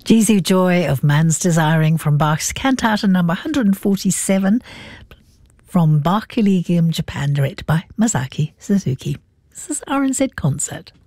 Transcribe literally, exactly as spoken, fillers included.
Jesu Joy of Man's Desiring from Bach's Cantata number one hundred forty-seven from Bach Collegium, Japan, directed by Masaki Suzuki. This is R N Z Concert.